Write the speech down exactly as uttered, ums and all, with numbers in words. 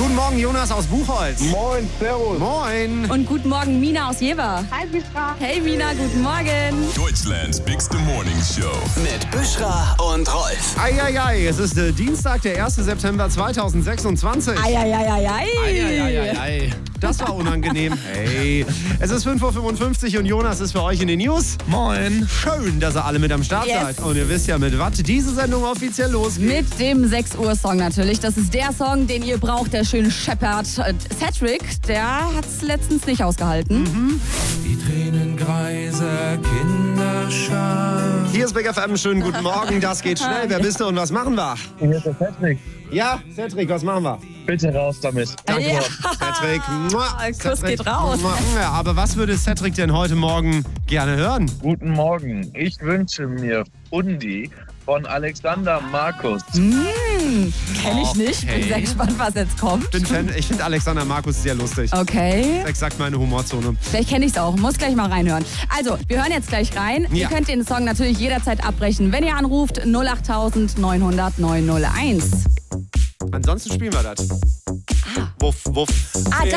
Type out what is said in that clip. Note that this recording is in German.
Guten Morgen, Jonas aus Buchholz. Moin, servus. Moin. Und guten Morgen, Mina aus Jever. Hi, Büschra. Hey Mina, guten Morgen. Deutschlands bigste Morning Show. Mit Büschra und Rolf. Eieiei, es ist äh, Dienstag, der erste September zweitausendsechsundzwanzig. Eieieiei. Eieiei. Das war unangenehm. Hey, es ist fünf Uhr fünfundfünfzig und Jonas ist für euch in den News. Moin. Schön, dass ihr alle mit am Start Yes. seid. Und ihr wisst ja, mit was diese Sendung offiziell losgeht. Mit dem sechs Uhr Song natürlich. Das ist der Song, den ihr braucht, der schön scheppert. Äh, Cedric, der hat's letztens nicht ausgehalten. Mhm. Die Tränenkreise, Kinderschar. Hier ist Big F M, schönen guten Morgen. Das geht schnell. Wer bist du und was machen wir? Hier ist der Patrick. Ja, Cedric, was machen wir? Bitte raus damit. Danke. Ja. Cedric. Mua. Kuss Cedric. geht raus. Ja, aber was würde Cedric denn heute Morgen gerne hören? Guten Morgen. Ich wünsche mir Fundi von Alexander Markus. Mmh, kenn ich nicht. Bin Okay. sehr gespannt, was jetzt kommt. Bin Fan, ich finde Alexander Markus sehr lustig. Okay. Das ist exakt meine Humorzone. Vielleicht kenne ich es auch. Muss gleich mal reinhören. Also, wir hören jetzt gleich rein. Ja. Ihr könnt den Song natürlich jederzeit abbrechen, wenn ihr anruft null acht neunhundert neunhundert neunhunderteins. Ansonsten spielen wir das. Wuff, wuff. Ah,